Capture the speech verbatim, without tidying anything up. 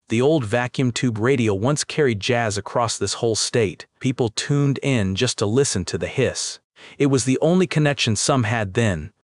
The old vacuum tube radio once carried jazz across this whole state. People tuned in just to listen to the hiss. It was the only connection some had then,